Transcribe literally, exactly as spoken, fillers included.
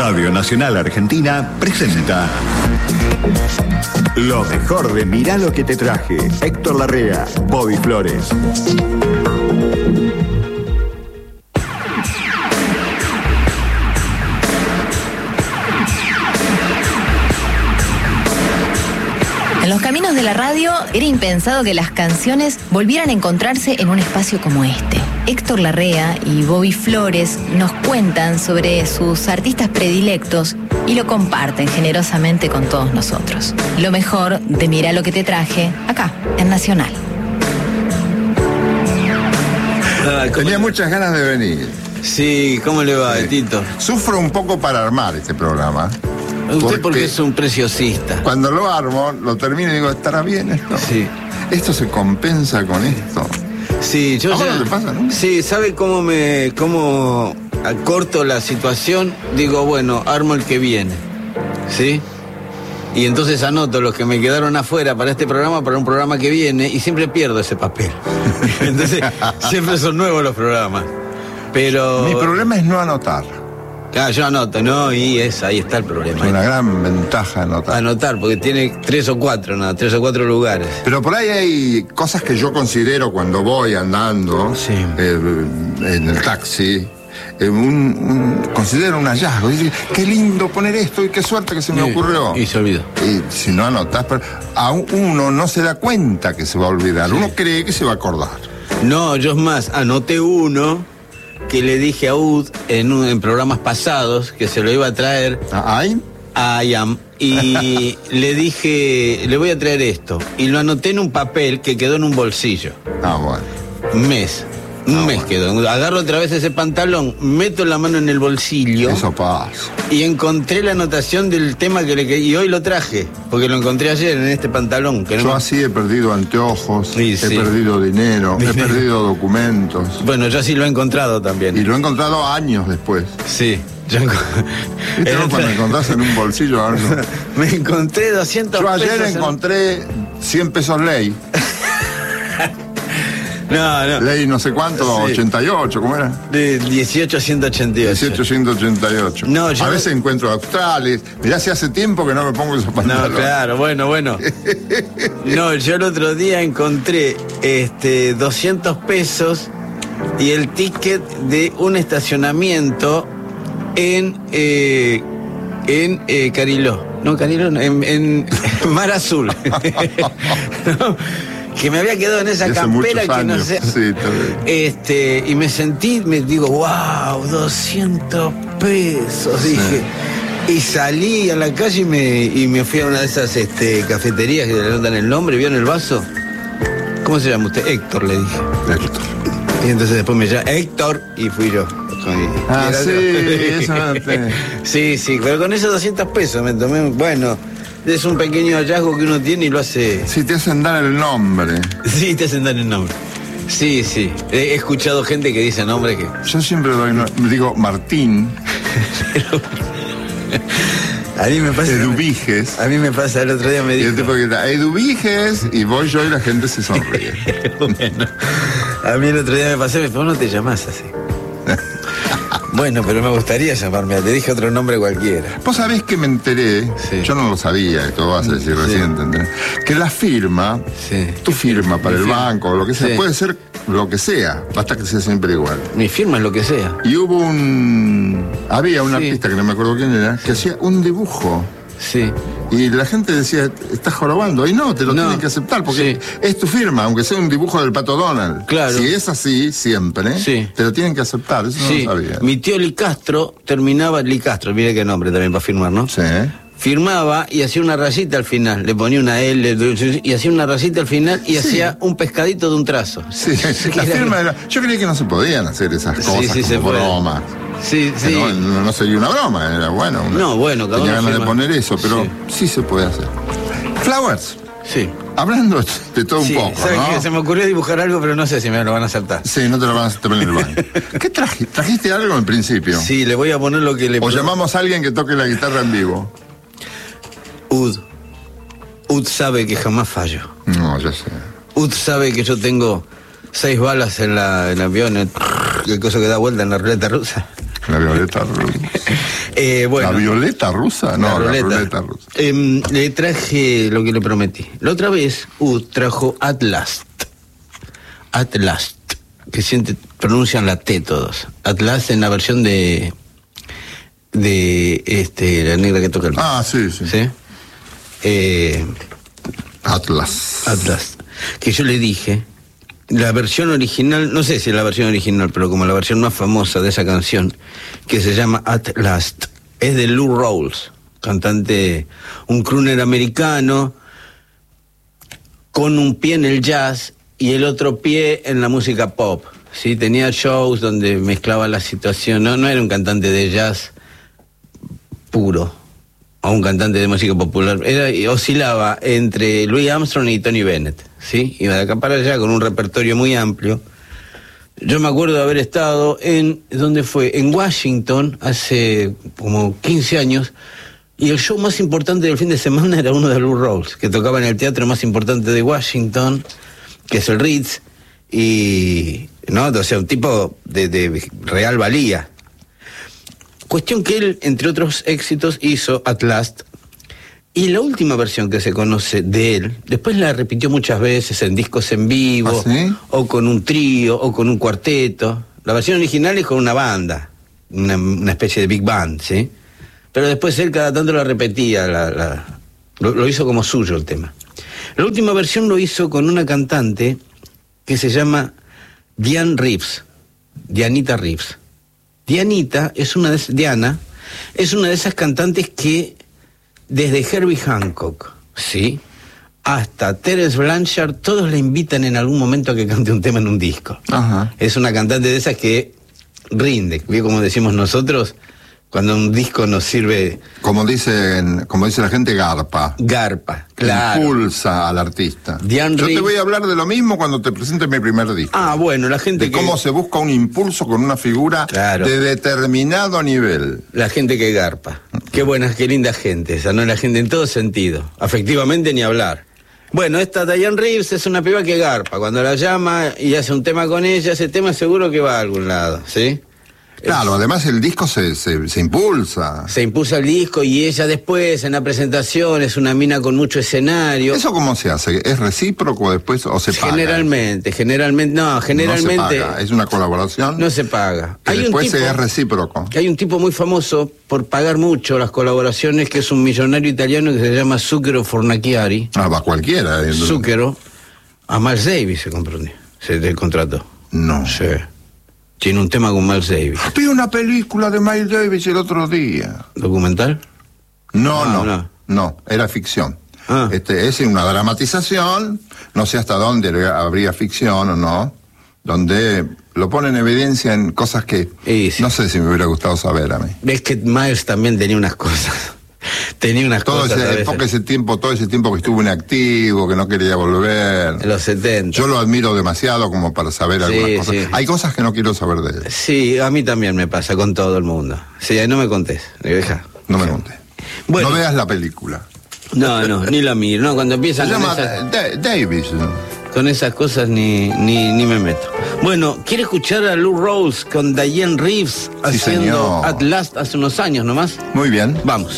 Radio Nacional Argentina presenta lo mejor de Mirá lo que te traje. Héctor Larrea, Bobby Flores. En los caminos de la radio era impensado que las canciones volvieran a encontrarse en un espacio como este. Héctor Larrea y Bobby Flores nos cuentan sobre sus artistas predilectos y lo comparten generosamente con todos nosotros. Lo mejor de Mirá lo que te traje, acá, en Nacional. Ah, Tenía muchas ganas de venir. Sí, ¿cómo le va, sí. Tito? Sufro un poco para armar este programa. Usted porque, porque es un preciosista. Cuando lo armo, lo termino y digo, ¿estará bien esto? Sí. ¿Esto se compensa con esto? Sí, yo ¿A vos no te pasa, no? Sí, ¿sabe cómo me cómo acorto la situación? Digo, bueno, armo el que viene, ¿sí? Y entonces anoto los que me quedaron afuera para este programa, para un programa que viene, y siempre pierdo ese papel. Entonces, siempre son nuevos los programas. Pero... Mi problema es no anotar. Ah, yo anoto, ¿no? Y es, ahí está el problema. Es una gran ventaja anotar. Anotar, porque tiene tres o cuatro, ¿no? Tres o cuatro lugares. Pero por ahí hay cosas que yo considero cuando voy andando, sí. eh, en el taxi, eh, un, un, considero un hallazgo. Dice, qué lindo poner esto y qué suerte que se me y, ocurrió. Y se olvidó. Y si no anotás, pero a uno no se da cuenta que se va a olvidar. Sí. Uno cree que se va a acordar. No, yo es más, anoté uno que le dije a Ud en, un, en programas pasados que se lo iba a traer a I A M y le dije, le voy a traer esto, y lo anoté en un papel que quedó en un bolsillo. Ah, bueno. Un mes, un ah, mes bueno. quedó. Agarro otra vez ese pantalón, meto la mano en el bolsillo. Eso pasa. Y encontré la anotación del tema que le y hoy lo traje, porque lo encontré ayer en este pantalón. Que no Yo me... así he perdido anteojos, sí, he sí. perdido dinero, he perdido documentos. Bueno, yo sí lo he encontrado también. Y lo he encontrado años después. Sí. Yo enco... ¿Viste no, cuando encontrás en un bolsillo algo? Me encontré doscientos pesos. Yo ayer pesos encontré en... cien pesos ley. No, no. Ley no sé cuánto, sí. ochenta y ocho, ¿cómo era? De dieciocho ciento ochenta y ocho. dieciocho ciento ochenta y ocho. No, yo a veces no... encuentro australes. Mirá, si hace tiempo que no me pongo esos pantalones. No, claro, bueno, bueno. No, yo el otro día encontré este doscientos pesos y el ticket de un estacionamiento en eh, en eh, Cariló. No, Cariló, no, en, en Mar Azul. ¿No? Que me había quedado en esa campera que años. no sé. Sí, este, y me sentí, me digo, wow, doscientos pesos, sí. Dije. Y salí a la calle y me, y me fui a una de esas este, cafeterías que le anotan el nombre, ¿vieron el vaso? ¿Cómo se llama usted? Héctor, le dije. Héctor. Y entonces después me llama Héctor y fui yo. Ah, sí, eso no te... Sí, sí, pero con esos doscientos pesos me tomé, bueno... Es un pequeño hallazgo que uno tiene y lo hace... Sí, te hacen dar el nombre. Sí, te hacen dar el nombre. Sí, sí. He escuchado gente que dice nombre que... Yo siempre doy, no, digo Martín. Pero... A mí me pasa... Eduviges. A mí me pasa, el otro día me dijo... Y el tipo que está, Eduviges, y voy yo y la gente se sonríe. Bueno, a mí el otro día me pasó, me dijo, no te llamás así. Bueno, pero me gustaría llamarme, te dije otro nombre cualquiera. Vos sabés que me enteré, sí. Yo no lo sabía, esto vas a decir sí. recién, ¿entendés? Que la firma, sí. tu firma para Mi el firma. banco, o lo que sea, sí. puede ser lo que sea, basta que sea siempre igual. Mi firma es lo que sea. Y hubo un... Había un sí. artista, que no me acuerdo quién era, que sí. hacía un dibujo. Sí. Y la gente decía, estás jorobando. Y no, te lo no. tienen que aceptar, porque sí. es tu firma, aunque sea un dibujo del Pato Donald. Claro. Si es así, siempre, sí. te lo tienen que aceptar. Eso sí. no lo sabía. Mi tío Licastro terminaba, Licastro, mire qué nombre también para firmar, ¿no? Sí. Firmaba y hacía una rayita al final, le ponía una L y hacía una rayita al final y sí. hacía un pescadito de un trazo. Sí, la firma era... Yo creía que no se podían hacer esas cosas sí, sí, como se bromas. Sí, sí. No, no, no sería una broma, era bueno. Una, no, bueno, cada tenía uno ganas firma. de poner eso, pero sí. sí se puede hacer. Flowers. Sí. Hablando de todo sí, un poco, ¿sabes ¿no? qué? Se me ocurrió dibujar algo, pero no sé si me lo van a aceptar. Sí, no te lo van a aceptar en el baño. ¿Qué traje? ¿Trajiste algo en principio? Sí, le voy a poner lo que le... O llamamos a alguien que toque la guitarra en vivo. Ud. Ud sabe que jamás fallo. No, ya sé. Ud sabe que yo tengo seis balas en la en el avión, el, el coso que da vuelta en la ruleta rusa. La violeta rusa. eh, bueno, ¿La violeta rusa? No, la ruleta, la ruleta rusa. Eh, le traje lo que le prometí. La otra vez, U trajo At Last. At Last. Que siente, pronuncian la T todos. At Last en la versión de... de este la negra que toca el... Ah, sí, sí. ¿Sí? Eh, Atlas. Atlas. Que yo le dije, la versión original, no sé si es la versión original, pero como la versión más famosa de esa canción, que se llama At Last, es de Lou Rawls, cantante, un crooner americano, con un pie en el jazz y el otro pie en la música pop. ¿Sí? Tenía shows donde mezclaba la situación, no, no era un cantante de jazz puro, o un cantante de música popular, era, oscilaba entre Louis Armstrong y Tony Bennett, ¿sí? Iba de acá para allá con un repertorio muy amplio. Yo me acuerdo de haber estado en, ¿dónde fue? En Washington, hace como quince años, y el show más importante del fin de semana era uno de Lou Rawls, que tocaba en el teatro más importante de Washington, que es el Ritz, y, ¿no? O sea, un tipo de, de real valía. Cuestión que él, entre otros éxitos, hizo At Last, y la última versión que se conoce de él, después la repitió muchas veces en discos en vivo, ¿Ah, sí? o con un trío, o con un cuarteto. La versión original es con una banda, una, una especie de big band, ¿sí? Pero después él cada tanto la repetía, la, la, lo, lo hizo como suyo el tema. La última versión lo hizo con una cantante que se llama Diane Reeves, Dianita Reeves. Dianita es una de, Diana es una de esas cantantes que desde Herbie Hancock, ¿sí?, hasta Terence Blanchard, todos la invitan en algún momento a que cante un tema en un disco. Ajá. Es una cantante de esas que rinde, ¿sí? Como decimos nosotros, cuando un disco nos sirve... Como dicen, como dice la gente, garpa. Garpa, claro. Impulsa al artista. Diane Yo Reeves... te voy a hablar de lo mismo cuando te presente mi primer disco. Ah, bueno, la gente de que... cómo se busca un impulso con una figura, claro, de determinado nivel. La gente que garpa. Qué buena, qué linda gente esa, ¿no? La gente en todo sentido. Afectivamente ni hablar. Bueno, esta Diane Reeves es una piba que garpa. Cuando la llama y hace un tema con ella, ese tema seguro que va a algún lado, ¿sí? Claro, es, además el disco se, se, se impulsa. Se impulsa el disco y ella después en la presentación es una mina con mucho escenario. ¿Eso cómo se hace? ¿Es recíproco después o se paga? Generalmente, generalmente, no, generalmente... No se paga, es una colaboración. No se paga. Que hay después un tipo, es recíproco. Que hay un tipo muy famoso por pagar mucho las colaboraciones, que es un millonario italiano que se llama Zucchero Fornaciari. Ah, va cualquiera. Eh. Zucchero, a Miles Davis se compró, se le contrató. No. Sí. Tiene un tema con Miles Davis. Vi una película de Miles Davis el otro día. ¿Documental? No, ah, no, no, no, era ficción. Ah. Este, es una dramatización, no sé hasta dónde habría ficción o no, donde lo pone en evidencia en cosas que sí, sí. no sé si me hubiera gustado saber a mí. Es que Miles también tenía unas cosas. Tenía unas todo cosas. Ese, porque ese tiempo, todo ese tiempo que estuvo inactivo, que no quería volver. En los setenta. Yo lo admiro demasiado como para saber sí, algunas cosas. Sí. Hay cosas que no quiero saber de él. Sí, a mí también me pasa con todo el mundo. Sí, no me contés. Deja. No me contés. Bueno, no veas la película. No, no, ni la miro. No, cuando empiezan. Se llama esas... Da- Davis. Con esas cosas ni, ni, ni me meto. Bueno, ¿quiere escuchar a Lou Rawls con Diane Reeves sí, haciendo señor. At Last hace unos años nomás? Muy bien. Vamos.